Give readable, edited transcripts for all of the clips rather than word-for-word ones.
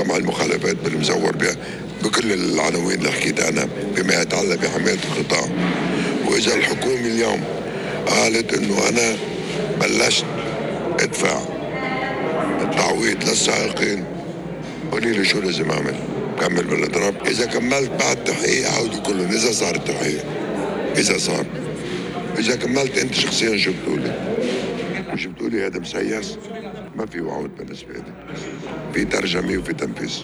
مع المخالفات بالمزور بها بكل العناوين اللي حكيتها أنا بما يتعلق بحماية القطاع. وإذا الحكومة اليوم قالت إنه أنا بلشت أدفع التعويض للسائقين، قولي لي شو لازم أعمل؟ كمل بالإضراب؟ إذا كملت بعد تحقيق عودي كلهم، إذا صار التحقيق، إذا صار، إذا كملت أنت شخصيا شو بتقولي؟ مش بتقولي هذا مسيس؟ ما في وعود بالنسبة لي، في ترجمة وفي تنفيذ.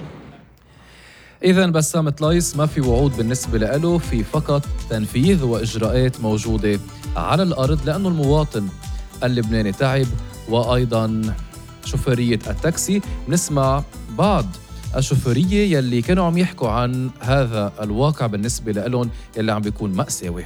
إذا بسام طليس ما في وعود بالنسبة له، في فقط تنفيذ وإجراءات موجودة على الأرض، لأنه المواطن اللبناني تعب. وأيضا شوفيرية التاكسي، بنسمع بعض الشوفيرية يلي كانوا عم يحكوا عن هذا الواقع بالنسبة لهم يلي عم بيكون مأساوي.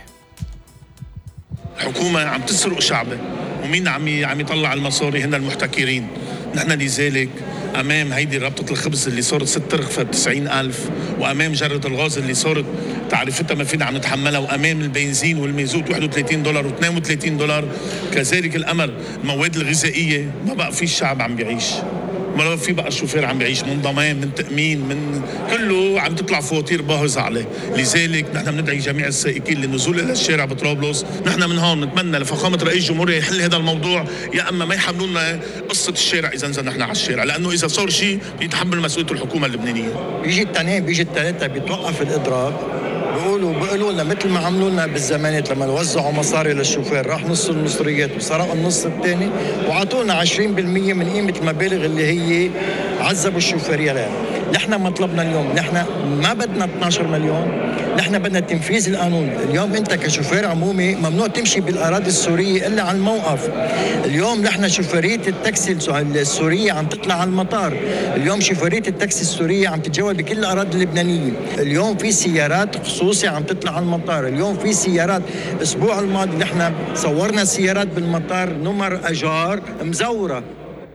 الحكومة عم تسرق شعبه، ومين عم يطلع المصاري؟ هن المحتكرين. نحن لذلك أمام هيدي رابطة الخبز اللي صارت 6 رغفة 90,000، وأمام جرة الغاز اللي صارت تعرفتها ما فينا عم نتحملها، وأمام البنزين والمازوت $31 و$32، كذلك الأمر المواد الغذائية. ما بقى في الشعب عم بيعيش، ما بقى في بقى الشوفير عم بيعيش من ضمان، من تأمين، من كله عم تطلع فواتير باهظة عليه. لذلك نحن بندعي جميع السائقين للنزول إلى الشارع بطرابلس. نحن من هون نتمنى لفخامة رئيس الجمهورية يحل هذا الموضوع، يا أما ما يحملوا لنا قصة الشارع إذا نزلنا نحن على الشارع، لأنه إذا صار شيء بيتحمل مسؤولية الحكومة اللبنانية. بيجي التنين، بيجي الثلاثة، بيتوقف الإضراب. بيقولوا لنا مثل ما عملوا لنا بالزمانات لما وزعوا مصاري للشوفير، راح نص المصريات وسرقوا النص الثاني وعطونا 20% من قيمة المبالغ اللي هي عذبوا الشوفيرية لها. نحن مطلبنا اليوم، نحن ما بدنا 12 مليون، نحن بدنا تنفيذ القانون. اليوم انت كشوفير عمومي ممنوع تمشي بالاراضي السوريه الا على الموقف. اليوم نحن شوفيريه التاكسي السوريه عم تطلع على المطار، اليوم شوفيريه التاكسي السوريه عم تتجول بكل الاراضي اللبنانيه، اليوم في سيارات خصوصي عم تطلع على المطار، اليوم في سيارات. الاسبوع الماضي نحن صورنا سيارات بالمطار نمر اجار مزوره.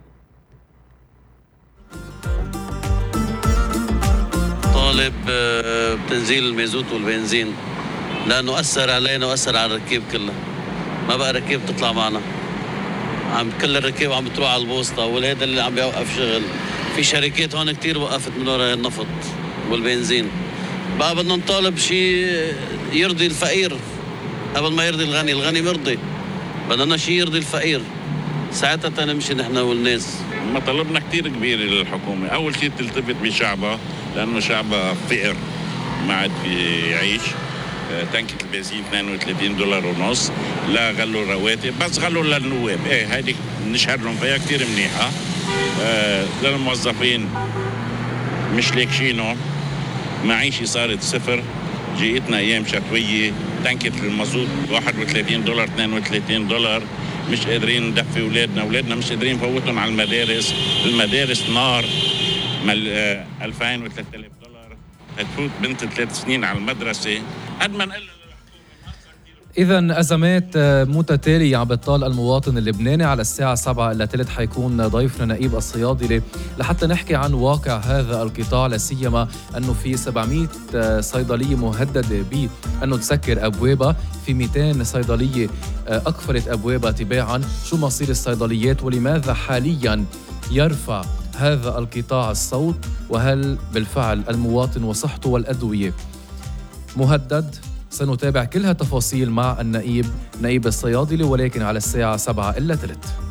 طالب بتنزيل المازوت والبنزين، لأنه أثر علينا وأثر على الركيب كله. ما بقى ركيب تطلع معنا، كل الركيب عم بتروح على البوسطة، والهيدا اللي عم بيوقف شغل. في شركات هون كتير وقفت من وراء النفط والبنزين. بقى بدنا نطالب شيء يرضي الفقير قبل ما يرضي الغني. الغني مرضي، بدنا شيء يرضي الفقير، ساعتها تنمشي نحن والناس. مطالبنا كتير كبيرة للحكومة. أول شيء تلتفت بشعبها، لأنه شعبها فقر ما عاد يعيش. تانكة البنزين $32.5، لا غلوا الرواتب، بس غلوا للنواب. هيدي نشهد لهم فيها كتير منيحة. للموظفين مش لاكشينهم، معيشة صارت صفر. جيتنا أيام شتوية، تانكة المازوت $31 $32، مش قادرين ندفي أولادنا مش قادرين نفوتهم على المدارس. المدارس نار، $2,000 و $3,000 هتفوت بنت 3 سنين على المدرسة. قد ما نقول إذا أزمات متتالية عم بتطال المواطن اللبناني. على الساعة 7:15 حيكون ضيفنا نقيب الصيادلة لحتى نحكي عن واقع هذا القطاع، لا سيما أنه في 700 صيدلية مهددة بأنه تسكر أبوابها، في 200 صيدلية أقفلت أبوابها تباعا. شو مصير الصيدليات ولماذا حاليا يرفع هذا القطاع الصوت؟ وهل بالفعل المواطن وصحته والأدوية مهدد؟ سنتابع كل هالتفاصيل مع النقيب الصيادلي، ولكن على الساعة 7:15.